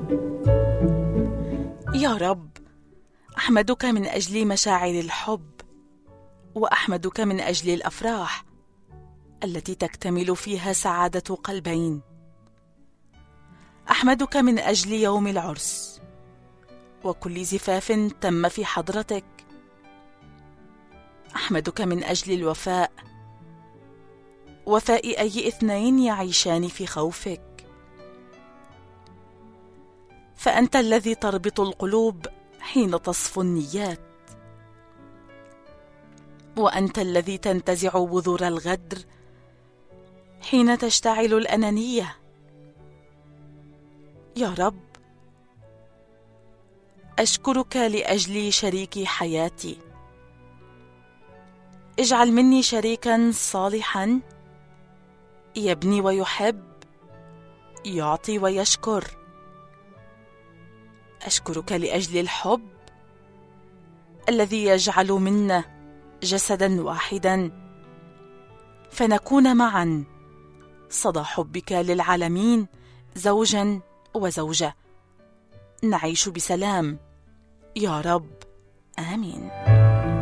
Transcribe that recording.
يا رب، أحمدك من أجل مشاعر الحب، وأحمدك من أجل الأفراح التي تكتمل فيها سعادة قلبين. أحمدك من أجل يوم العرس وكل زفاف تم في حضرتك. أحمدك من أجل الوفاء، وفاء أي اثنين يعيشان في خوفك، فأنت الذي تربط القلوب حين تصفو النيات، وأنت الذي تنتزع بذور الغدر حين تشتعل الأنانية. يا رب، أشكرك لأجل شريك حياتي. اجعل مني شريكا صالحا يبني ويحب، يعطي ويشكر. أشكرك لأجل الحب الذي يجعل منا جسدا واحدا، فنكون معا صدى حبك للعالمين، زوجا وزوجة، نعيش بسلام. يا رب، آمين.